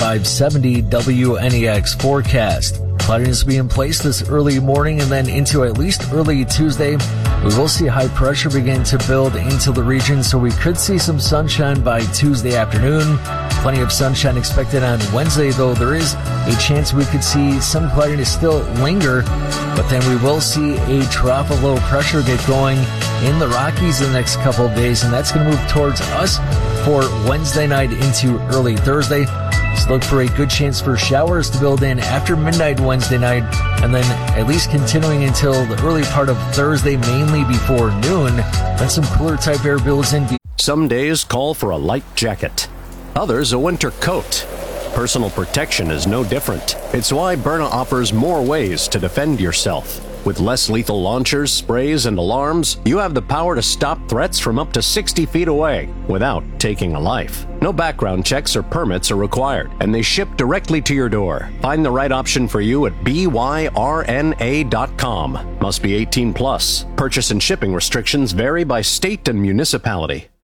570 WNEX forecast. Cloudiness will be in place this early morning and then into at least early Tuesday. We will see high pressure begin to build into the region, so we could see some sunshine by Tuesday afternoon. Plenty of sunshine expected on Wednesday, though there is a chance we could see some cloudiness still linger, but then we will see a trough of low pressure get going in the Rockies the next couple of days, and that's going to move towards us for Wednesday night into early Thursday. So look for a good chance for showers to build in after midnight Wednesday night, and then at least continuing until the early part of Thursday, mainly before noon. Then some cooler type air builds in. Some days call for a light jacket, others a winter coat. Personal protection is no different. It's why Byrna offers more ways to defend yourself. With less lethal launchers, sprays, and alarms, you have the power to stop threats from up to 60 feet away without taking a life. No background checks or permits are required, and they ship directly to your door. Find the right option for you at byrna.com. Must be 18 plus. Purchase and shipping restrictions vary by state and municipality.